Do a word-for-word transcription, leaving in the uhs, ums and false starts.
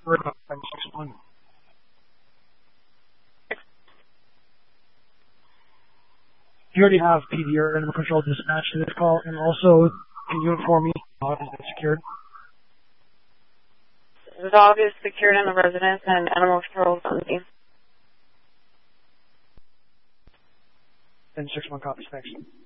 Right, I'm six one. You already have P D or animal control dispatch to this call, and also, can you inform me how it has been secured? The dog is secured in the residence and animal control is on the And six one copies, thanks.